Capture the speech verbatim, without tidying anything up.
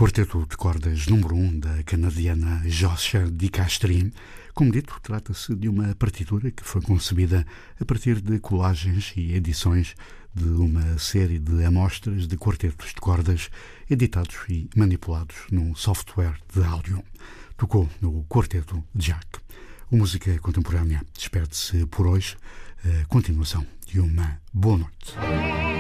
quarteto de cordas número um da canadiana Joshua DiCastri. Como dito, trata-se de uma partitura que foi concebida a partir de colagens e edições de uma série de amostras de quartetos de cordas editados e manipulados num software de áudio. Tocou no Quarteto de Jacques. O Música Contemporânea despede-se por hoje. A continuação de uma boa noite.